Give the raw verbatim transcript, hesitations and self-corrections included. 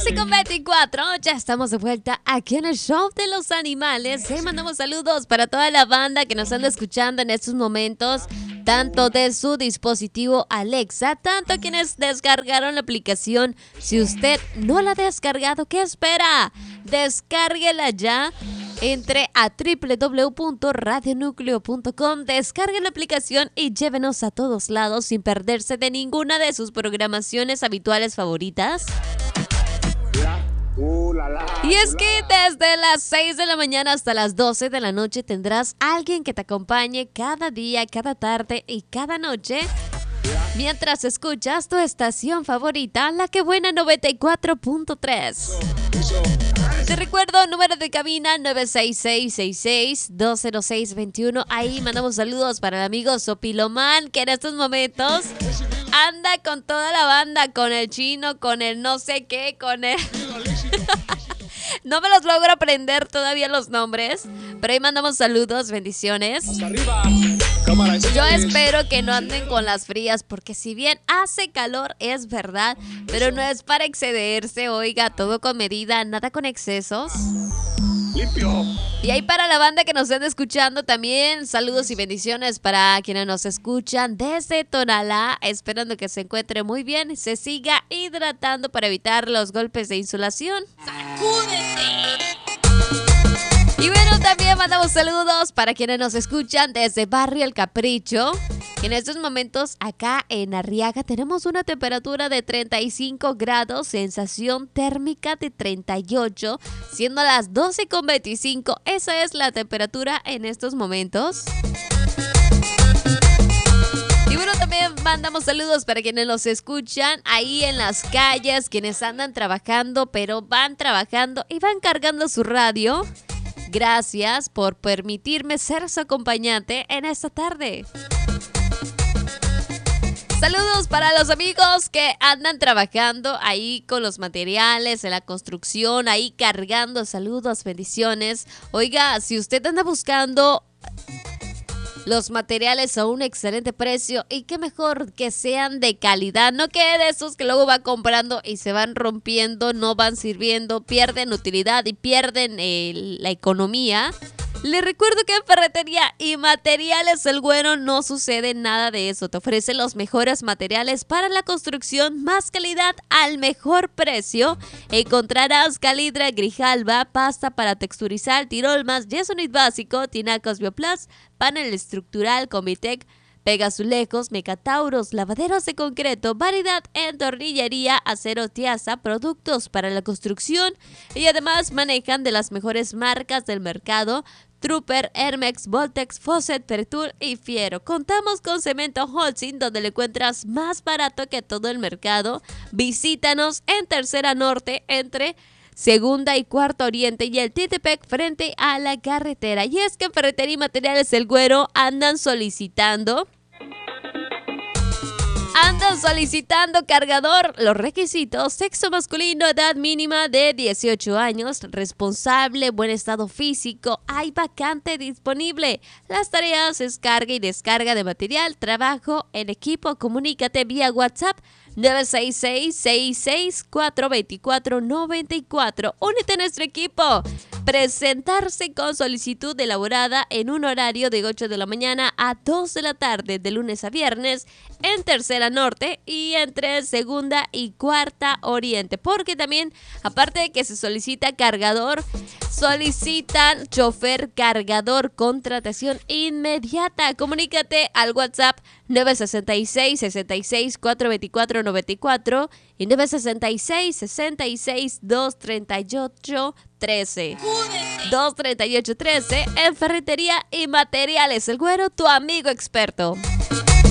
doce con veinticuatro, ya estamos de vuelta aquí en el Show de los Animales. Eh, mandamos saludos para toda la banda que nos anda escuchando en estos momentos, tanto de su dispositivo Alexa, tanto quienes descargaron la aplicación. Si usted no la ha descargado, ¿qué espera? Descárguela ya. Entre a doble u doble u doble u punto radio núcleo punto com, descargue la aplicación y llévenos a todos lados sin perderse de ninguna de sus programaciones habituales favoritas. Y es que desde las seis de la mañana hasta las doce de la noche tendrás a alguien que te acompañe cada día, cada tarde y cada noche, mientras escuchas tu estación favorita, La Que Buena noventa y cuatro punto tres. Te recuerdo, número de cabina nueve seis seis, seis seis, dos cero seis, dos uno. Ahí mandamos saludos para el amigo Sopiloman, que en estos momentos anda con toda la banda, con el chino, con el no sé qué, con el... No me los logro aprender todavía los nombres, pero ahí mandamos saludos, bendiciones. Yo espero que no anden con las frías, porque si bien hace calor, es verdad, pero no es para excederse, oiga, todo con medida, nada con excesos. Limpio. Y ahí para la banda que nos estén escuchando también, saludos y bendiciones para quienes nos escuchan desde Tonalá, esperando que se encuentre muy bien y se siga hidratando para evitar los golpes de insolación. ¡Sacúdete! Y bueno, también mandamos saludos para quienes nos escuchan desde Barrio El Capricho. En estos momentos acá en Arriaga tenemos una temperatura de treinta y cinco grados, sensación térmica de treinta y ocho, siendo las doce con veinticinco. Esa es la temperatura en estos momentos. Y bueno, también mandamos saludos para quienes nos escuchan ahí en las calles, quienes andan trabajando, pero van trabajando y van cargando su radio. Gracias por permitirme ser su acompañante en esta tarde. Saludos para los amigos que andan trabajando ahí con los materiales en la construcción, ahí cargando. Saludos, bendiciones. Oiga, si usted anda buscando los materiales a un excelente precio, y qué mejor que sean de calidad, no que de esos que luego va comprando y se van rompiendo, no van sirviendo, pierden utilidad y pierden eh, la economía. Le recuerdo que en Ferretería y Materiales El Güero no sucede nada de eso. Te ofrece los mejores materiales para la construcción, más calidad al mejor precio. Encontrarás calidra, grijalba, pasta para texturizar, tirolmas, yesonit básico, tinacos Bioplast, panel estructural, Comitec, pegazulejos, mecatauros, lavaderos de concreto, variedad en tornillería, acero tiaza, productos para la construcción, y además manejan de las mejores marcas del mercado: Trooper, Hermex, Voltex, Fosset, Pertul y Fiero. Contamos con Cemento Holcim, donde le encuentras más barato que todo el mercado. Visítanos en Tercera Norte, entre Segunda y Cuarta Oriente, y el Titepec frente a la carretera. Y es que en Ferretería y Materiales El Güero andan solicitando Andan solicitando cargador. Los requisitos: sexo masculino, edad mínima de dieciocho años, responsable, buen estado físico. Hay vacante disponible. Las tareas es carga y descarga de material, trabajo en equipo. Comunícate vía WhatsApp nueve seis seis, seis seis cuatro, dos cuatro nueve cuatro. Únete a nuestro equipo. Presentarse con solicitud elaborada en un horario de ocho de la mañana a dos de la tarde, de lunes a viernes, en Tercera Norte y entre Segunda y Cuarta Oriente. Porque también, aparte de que se solicita cargador, solicitan chofer cargador, contratación inmediata. Comunícate al WhatsApp nueve seis seis, seis seis cuatro, dos cuatro nueve cuatro y nueve seis seis, seis seis dos tres ocho trece. dos tres ocho trece en Ferretería y Materiales El Güero, tu amigo experto.